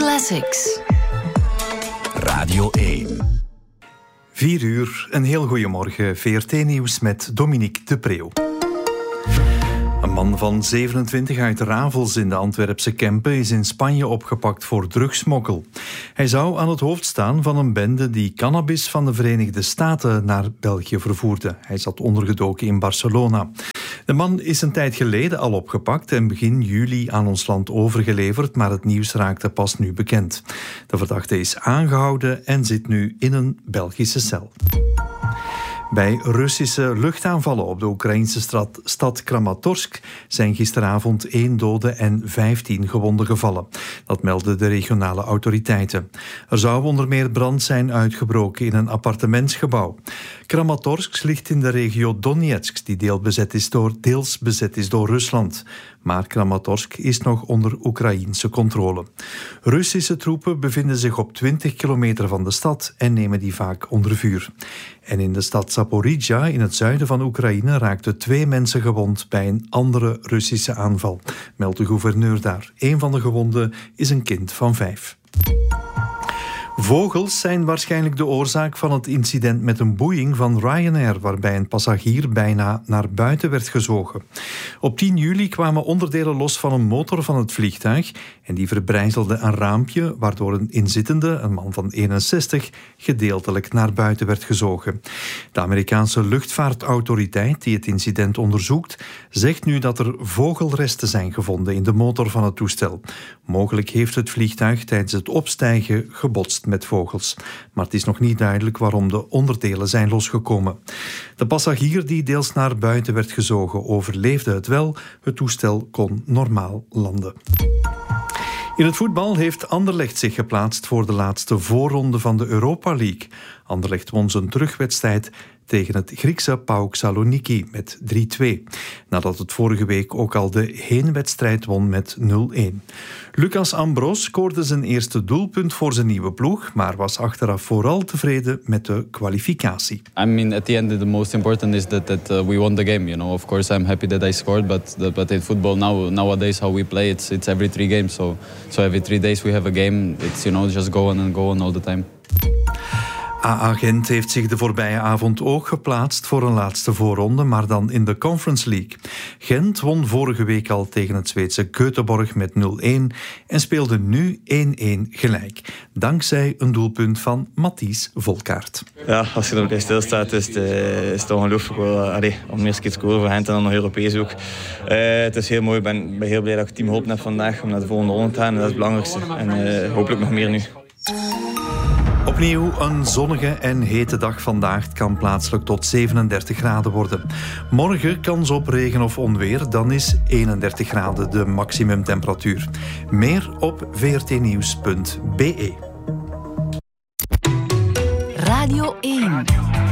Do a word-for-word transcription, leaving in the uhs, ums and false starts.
Classics. Radio één. Vier uur, een heel goeiemorgen. V R T-nieuws met Dominique de Preeuw. Een man van zevenentwintig uit Ravels in de Antwerpse Kempen is in Spanje opgepakt voor drugsmokkel. Hij zou aan het hoofd staan van een bende die cannabis van de Verenigde Staten naar België vervoerde. Hij zat ondergedoken in Barcelona. De man is een tijd geleden al opgepakt en begin juli aan ons land overgeleverd, maar het nieuws raakte pas nu bekend. De verdachte is aangehouden en zit nu in een Belgische cel. Bij Russische luchtaanvallen op de Oekraïnse stad, stad Kramatorsk zijn gisteravond één dode en vijftien gewonden gevallen. Dat melden de regionale autoriteiten. Er zou onder meer brand zijn uitgebroken in een appartementsgebouw. Kramatorsk ligt in de regio Donetsk, die deel bezet is door, deels bezet is door Rusland. Maar Kramatorsk is nog onder Oekraïense controle. Russische troepen bevinden zich op twintig kilometer van de stad en nemen die vaak onder vuur. En in de stad Zaporizhia, in het zuiden van Oekraïne, raakten twee mensen gewond bij een andere Russische aanval, meldt de gouverneur daar. Een van de gewonden is een kind van vijf. Vogels zijn waarschijnlijk de oorzaak van het incident met een boeing van Ryanair, waarbij een passagier bijna naar buiten werd gezogen. Op tien juli kwamen onderdelen los van een motor van het vliegtuig en die verbrijzelde een raampje, waardoor een inzittende, een man van eenenzestig, gedeeltelijk naar buiten werd gezogen. De Amerikaanse luchtvaartautoriteit, die het incident onderzoekt, zegt nu dat er vogelresten zijn gevonden in de motor van het toestel. Mogelijk heeft het vliegtuig tijdens het opstijgen gebotst met vogels. Maar het is nog niet duidelijk waarom de onderdelen zijn losgekomen. De passagier die deels naar buiten werd gezogen overleefde het wel. Het toestel kon normaal landen. In het voetbal heeft Anderlecht zich geplaatst voor de laatste voorronde van de Europa League. Anderlecht won zijn terugwedstrijd tegen het Griekse PAOK Saloniki met drie twee. Nadat het vorige week ook al de heenwedstrijd won met nul een. Lucas Ambros scoorde zijn eerste doelpunt voor zijn nieuwe ploeg, maar was achteraf vooral tevreden met de kwalificatie. I mean, at the end, the most important is that, that uh, we won the game. You know, of course, I'm happy that I scored, but but in football now nowadays how we play, it's it's every three games. So so every three days we have a game. It's you know just go on and go on all the time. A A Gent heeft zich de voorbije avond ook geplaatst voor een laatste voorronde, maar dan in de Conference League. Gent won vorige week al tegen het Zweedse Göteborg met nul een en speelde nu één één gelijk. Dankzij een doelpunt van Matthijs Volkaert. Ja, als je er bij stilstaat is het, uh, is het ongelooflijk wel, allee, om eerst keer te scoren voor Gent en dan nog Europees ook. Uh, het is heel mooi, ik ben, ben heel blij dat ik het team geholpen heb vandaag om naar de volgende ronde te gaan. En dat is het belangrijkste. En uh, hopelijk nog meer nu. Opnieuw een zonnige en hete dag vandaag. Het kan plaatselijk tot zevenendertig graden worden. Morgen kans op regen of onweer, dan is eenendertig graden de maximumtemperatuur. Meer op v r t nieuws punt b e. Radio één.